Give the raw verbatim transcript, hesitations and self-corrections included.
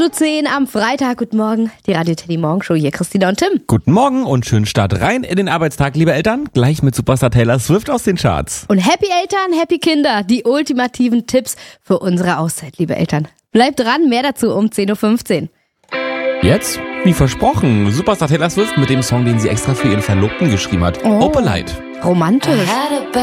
acht Uhr zehn am Freitag. Guten Morgen, die Radio Teddy Morgenshow. Hier Christina und Tim. Guten Morgen und schönen Start rein in den Arbeitstag, liebe Eltern. Gleich mit Superstar Taylor Swift aus den Charts. Und Happy Eltern, Happy Kinder. Die ultimativen Tipps für unsere Auszeit, liebe Eltern. Bleibt dran, mehr dazu um zehn Uhr fünfzehn. Jetzt, wie versprochen, Superstar Taylor Swift mit dem Song, den sie extra für ihren Verlobten geschrieben hat. Oh. Opalite. Romantisch.